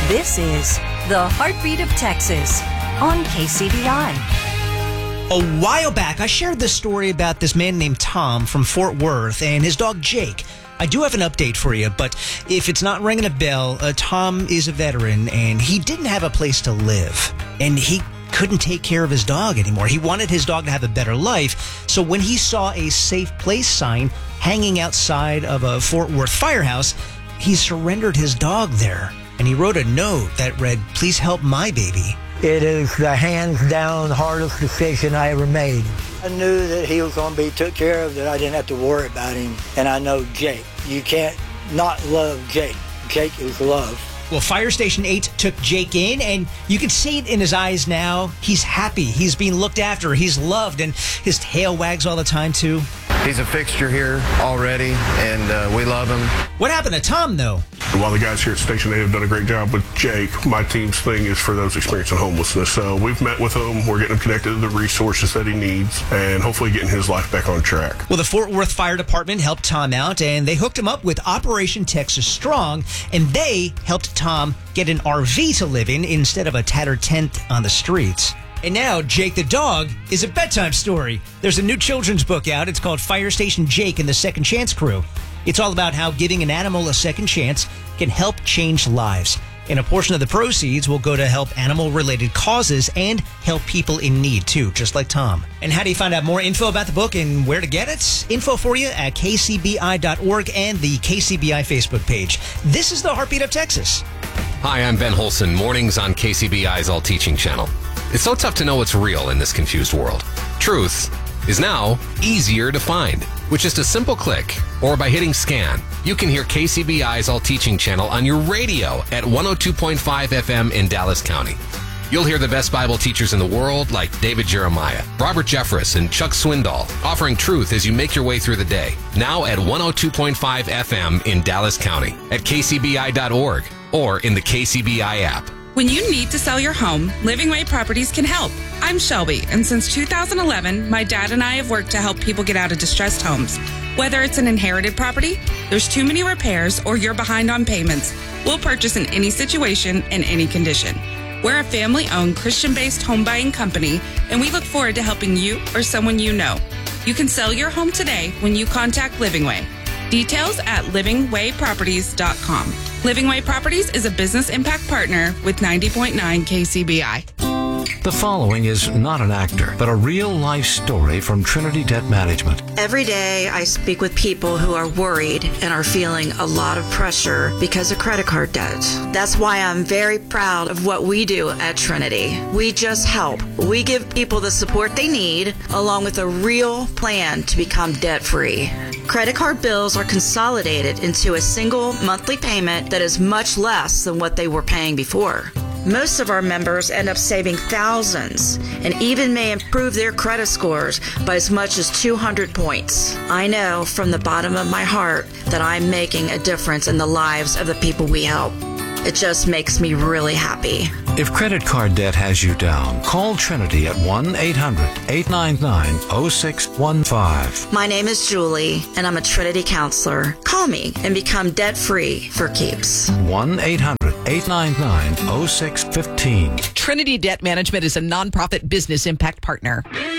This is the Heartbeat of Texas on KCBI. A while back, I shared this story about this man named Tom from Fort Worth and his dog Jake. I do have an update for you, but if it's not ringing a bell, Tom is a veteran and he didn't have a place to live. And he couldn't take care of his dog anymore. He wanted his dog to have a better life. So when he saw a safe place sign hanging outside of a Fort Worth firehouse, he surrendered his dog there. And he wrote a note that read, "Please help my baby." It is the hands-down hardest decision I ever made. I knew that he was going to be took care of, that I didn't have to worry about him. And I know Jake. You can't not love Jake. Jake is love. Well, Fire Station 8 took Jake in, and you can see it in his eyes now. He's happy. He's being looked after. He's loved, and his tail wags all the time, too. He's a fixture here already, and we love him. What happened to Tom, though? While the guys here at Station 8 have done a great job with Jake, my team's thing is for those experiencing homelessness. So we've met with him. We're getting him connected to the resources that he needs and hopefully getting his life back on track. Well, the Fort Worth Fire Department helped Tom out, and they hooked him up with Operation Texas Strong, and they helped Tom get an RV to live in instead of a tattered tent on the streets. And now, Jake the dog is a bedtime story. There's a new children's book out. It's called Fire Station Jake and the Second Chance Crew. It's all about how giving an animal a second chance can help change lives. And a portion of the proceeds will go to help animal-related causes and help people in need, too, just like Tom. And how do you find out more info about the book and where to get it? Info for you at kcbi.org and the KCBI Facebook page. This is the Heartbeat of Texas. Hi, I'm Ben Holson, mornings on KCBI's All Teaching channel. It's so tough to know what's real in this confused world. Truth is now easier to find. With just a simple click or by hitting scan, you can hear KCBI's All Teaching channel on your radio at 102.5 FM in Dallas County. You'll hear the best Bible teachers in the world like David Jeremiah, Robert Jeffress, and Chuck Swindoll offering truth as you make your way through the day. Now at 102.5 FM in Dallas County, at kcbi.org, or in the KCBI app. When you need to sell your home, Living Way Properties can help. I'm Shelby, and since 2011, my dad and I have worked to help people get out of distressed homes. Whether it's an inherited property, there's too many repairs, or you're behind on payments, we'll purchase in any situation and any condition. We're a family-owned, Christian-based home buying company, and we look forward to helping you or someone you know. You can sell your home today when you contact Living Way. Details at livingwayproperties.com. Living Way Properties is a business impact partner with 90.9 KCBI. The following is not an actor, but a real-life story from Trinity Debt Management. Every day I speak with people who are worried and are feeling a lot of pressure because of credit card debt. That's why I'm very proud of what we do at Trinity. We just help. We give people the support they need, along with a real plan to become debt-free. Credit card bills are consolidated into a single monthly payment that is much less than what they were paying before. Most of our members end up saving thousands and even may improve their credit scores by as much as 200 points. I know from the bottom of my heart that I'm making a difference in the lives of the people we help. It just makes me really happy. If credit card debt has you down, call Trinity at 1-800-899-0615. My name is Julie, and I'm a Trinity counselor. Call me and become debt-free for keeps. 1-800-899-0615. Trinity Debt Management is a nonprofit business impact partner.